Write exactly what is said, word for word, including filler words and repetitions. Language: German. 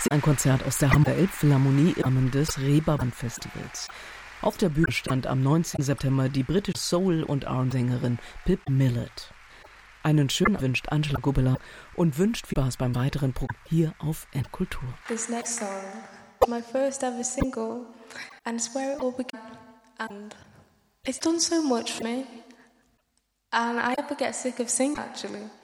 Ein Konzert aus der Hamburger Elbphilharmonie im Rahmen des Reeperbahn-Festivals. Auf der Bühne stand am neunzehnten September die britische Soul- und R and-Sängerin Pip Millett. Einen schönen wünscht Angela Gubbeler und wünscht viel Spaß beim weiteren Programm hier auf Endkultur. This next song is my first ever single and it's where it all began. And it's done so much for me and I never get sick of singing actually.